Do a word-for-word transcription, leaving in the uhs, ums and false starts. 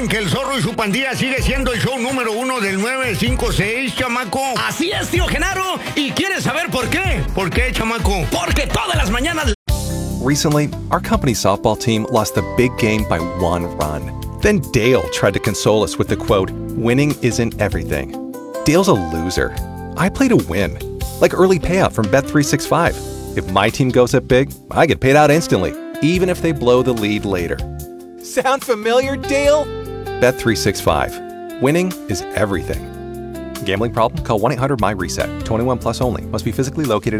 saben que el Zorro y su pandilla sigue siendo el show número uno del nueve cinco seis, chamaco? Así es, tío Genaro. ¿Y quieres saber por qué? ¿Por qué, chamaco? Porque todas las mañanas... Recently, our company softball team lost the big game by one run. Then Dale tried to console us with the quote, "Winning isn't everything." Dale's a loser. I play to win. Like early payout from Bet three sixty-five. If my team goes up big, I get paid out instantly, even if they blow the lead later. Sound familiar, Dale? Bet three sixty-five. Winning is everything. Gambling problem? Call one eight hundred M Y RESET. twenty-one plus only. Must be physically located